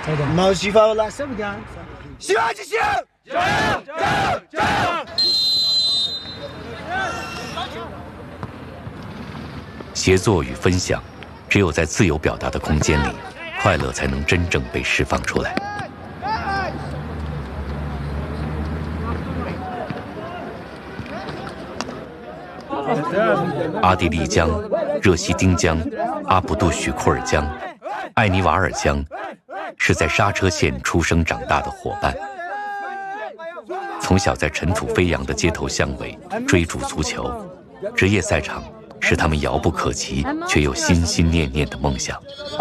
毛细胞拉什么干？喜欢就行！加油！加油！加油！ 协作与分享，只有在自由表达的空间里，快乐才能真正被释放出来。阿地利江、热西丁江、阿卜杜许库尔江、艾尼瓦尔江，是在刹车线出生长大的伙伴。从小在尘土飞扬的街头巷尾追逐足球，职业赛场是他们遥不可及却又心心念念的梦想。